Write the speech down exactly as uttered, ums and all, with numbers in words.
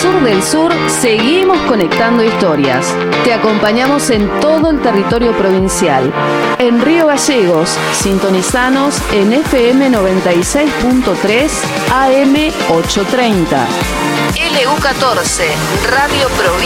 sur del sur seguimos conectando historias. Te acompañamos en todo el territorio provincial. En Río Gallegos, sintonizanos en F M noventa y seis punto tres, A M ochocientos treinta. L U catorce, Radio Provincia.